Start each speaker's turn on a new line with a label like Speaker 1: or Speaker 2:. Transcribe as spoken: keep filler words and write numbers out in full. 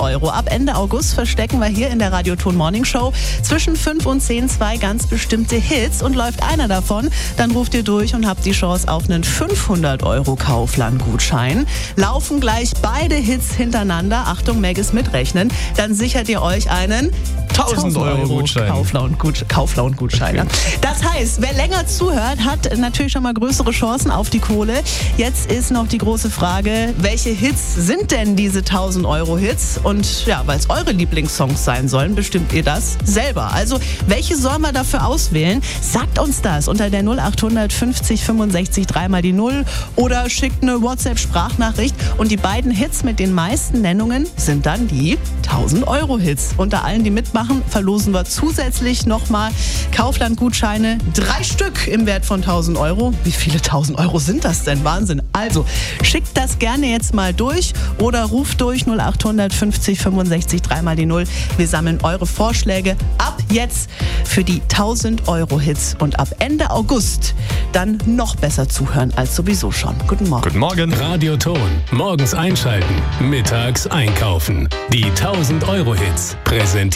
Speaker 1: Euro. Ab Ende August verstecken wir hier in der Radioton Morning Show zwischen fünf und zehn zwei ganz bestimmte Hits. Und läuft einer davon, dann ruft ihr durch und habt die Chance auf einen fünfhundert Euro Kaufland-Gutschein. Laufen gleich beide Hits hintereinander, Achtung, Meg ist mitrechnen, dann sichert ihr euch einen
Speaker 2: tausend Euro Gutschein.
Speaker 1: Kaufland-Gutschein. Okay. Das heißt, wer länger zuhört, hat natürlich schon mal größere Chancen auf die Kohle. Jetzt ist noch die große Frage, welche Hits sind denn diese tausend Euro Hits? Und ja, weil es eure Lieblingssongs sein sollen, bestimmt ihr das selber. Also, welche sollen wir dafür auswählen? Sagt uns das unter der null acht fünfzig fünfundsechzig dreimal die null oder schickt eine WhatsApp-Sprachnachricht. Und die beiden Hits mit den meisten Nennungen sind dann die tausend Euro Hits. Unter allen, die mitmachen, verlosen wir zusätzlich nochmal Kaufland-Gutscheine. Drei Stück im Wert von tausend Euro. Wie viele tausend Euro sind das denn? Wahnsinn. Also, schickt das gerne jetzt mal durch oder ruft durch null acht fünfzig fünfundsechzig dreimal die null. Wir sammeln eure Vorschläge ab jetzt für die tausend Euro Hits und ab Ende August dann noch besser zuhören als sowieso schon. Guten Morgen.
Speaker 2: Guten Morgen.
Speaker 3: Radioton. Morgens einschalten, mittags einkaufen. Die tausend Euro Hits. Präsentiert